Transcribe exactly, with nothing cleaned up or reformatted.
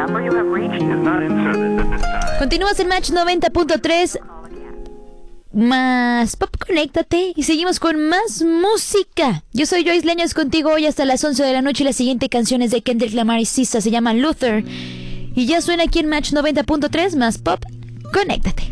Continúas en Match noventa punto tres. Más Pop, conéctate y seguimos con más música. Yo soy Joyce Leños contigo hoy hasta las once de la noche y la siguiente canción es de Kendrick Lamar y S Z A, se llama Luther y ya suena aquí en Match noventa punto tres. Más Pop, conéctate.